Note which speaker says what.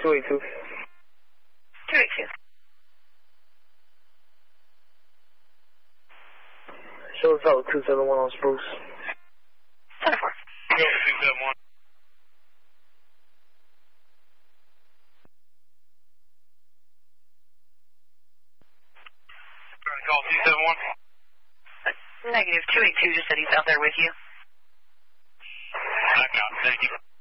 Speaker 1: 282.
Speaker 2: 282.
Speaker 1: Show us out 271 on Spruce.
Speaker 2: 10-4.
Speaker 3: Go 271. Call 271.
Speaker 2: Negative 282 just said he's out there with you.
Speaker 3: I got it. Thank you.